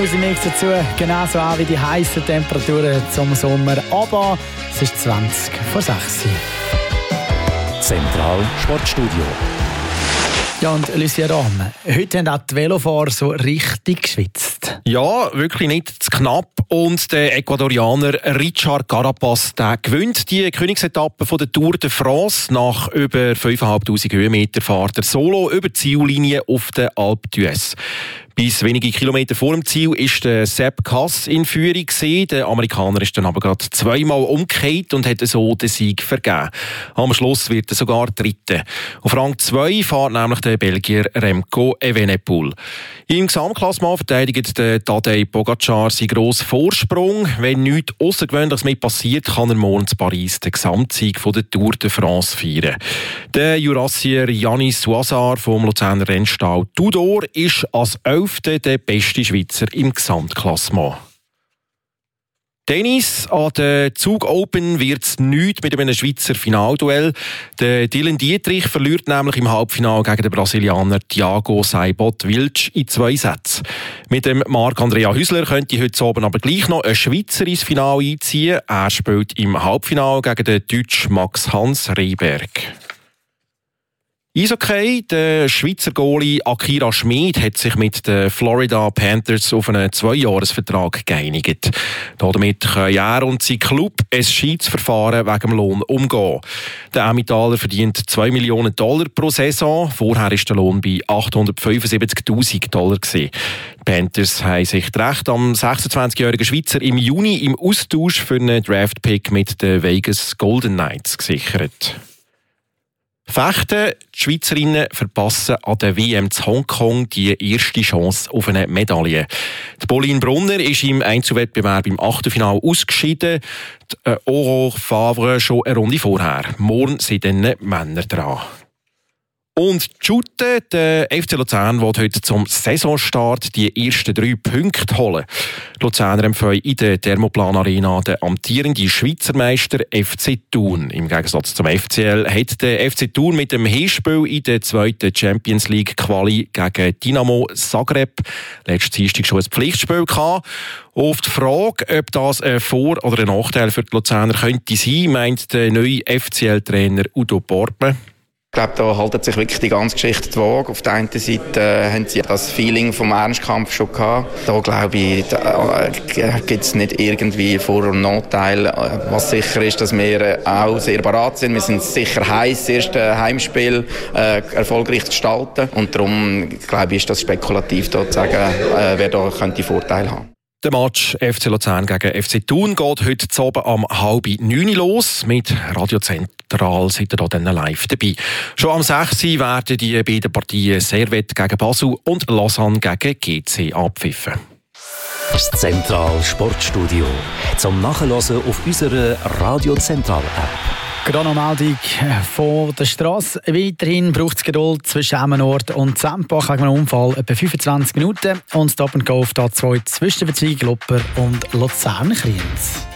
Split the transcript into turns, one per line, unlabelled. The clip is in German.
Musik dazu, genauso auch wie die heißen Temperaturen zum Sommer. Aber es ist 20 vor 6 Uhr.
Zentral Sportstudio.
Ja, und Lucia Rahm, heute haben auch die Velofahrer so richtig geschwitzt.
Ja, wirklich nicht zu knapp. Und der Ecuadorianer Richard Carapaz, der gewinnt die Königsetappe von der Tour de France. Nach über 5'500 Höhenmeter fährt er solo über die Ziellinie auf der Alpe d'Huez. Bis wenige Kilometer vor dem Ziel war der Sepp Kuss in Führung. Der Amerikaner ist dann aber gerade zweimal umgekehrt und hat so den Sieg vergeben. Am Schluss wird er sogar Dritter. Auf Rang 2 fährt nämlich der Belgier Remco Evenepoel. Im Gesamtklassement verteidigt der Tadej Pogacar seinen grossen Vorsprung. Wenn nichts Außergewöhnliches mit passiert, kann er morgen in Paris den Gesamtsieg von der Tour de France feiern. Der Jurassier Yanis Huazar vom Luzerner Rennstall Tudor ist als 11. der beste Schweizer im Gesamtklassement. Tennis an der Zug Open wird es nichts mit einem Schweizer Finalduell. Der Dylan Dietrich verliert nämlich im Halbfinale gegen den Brasilianer Thiago Seibold-Wilch in 2 Sätzen. Mit dem Marc-Andrea Hüsler könnte heute Abend aber gleich noch ein Schweizer ins Finale einziehen. Er spielt im Halbfinale gegen den Deutschen Max-Hans Rehberg. Eishockey, der Schweizer Goalie Akira Schmid hat sich mit den Florida Panthers auf einen 2-Jahres-Vertrag geeinigt. Damit können er und sein Club ein Schiedsverfahren wegen dem Lohn umgehen. Der Emmentaler verdient $2 Millionen pro Saison. Vorher war der Lohn bei $875.000. Die Panthers haben sich das Recht am 26-jährigen Schweizer im Juni im Austausch für einen Draft-Pick mit den Vegas Golden Knights gesichert. Fechten, die Schweizerinnen verpassen an der WM zu Hongkong die erste Chance auf eine Medaille. Die Pauline Brunner ist im Einzelwettbewerb im Achtelfinale ausgeschieden. Die Aurore Favre schon eine Runde vorher. Morgen sind dann Männer dran. Und Shooten, der FC Luzern will heute zum Saisonstart die ersten 3 Punkte holen. Die Luzerner empfehlen in der Thermoplan Arena den amtierenden Schweizer Meister FC Thun. Im Gegensatz zum FCL hat der FC Thun mit dem Hinspiel in der 2. Champions League Quali gegen Dinamo Zagreb letzten Dienstag schon ein Pflichtspiel gehabt. Auf die Frage, ob das ein Vor- oder ein Nachteil für die Luzerner könnte sein, meint der neue FCL-Trainer Udo Bortmann.
Ich glaube, da haltet sich wirklich die ganze Geschichte die Waage. Auf der einen Seite haben sie das Feeling vom Ernstkampf schon gehabt. Da glaube ich, gibt es nicht irgendwie Vor- und Nachteile. Was sicher ist, dass wir auch sehr bereit sind. Wir sind sicher heiß, das erste Heimspiel erfolgreich zu gestalten. Und darum, glaube ich, ist das spekulativ, da zu sagen, wer da könnte Vorteile haben.
Der Match FC Luzern gegen FC Thun geht heute Abend um 8:30 los. Mit Radio Zentral seid ihr dann live dabei. Schon am 6. werden die beiden Partien Servette gegen Basel und Lausanne gegen GC abpfiffen.
Das Zentral Sportstudio. Zum Nachhören auf unserer Radio Zentral App.
Chronomeldung von der Strasse. Weiterhin braucht es Geduld zwischen Emmenort und Sempach wegen einem Unfall etwa 25 Minuten. Und Stop and Go auf der A2 zwischen Verzweig, Lopper und Luzern-Kriens.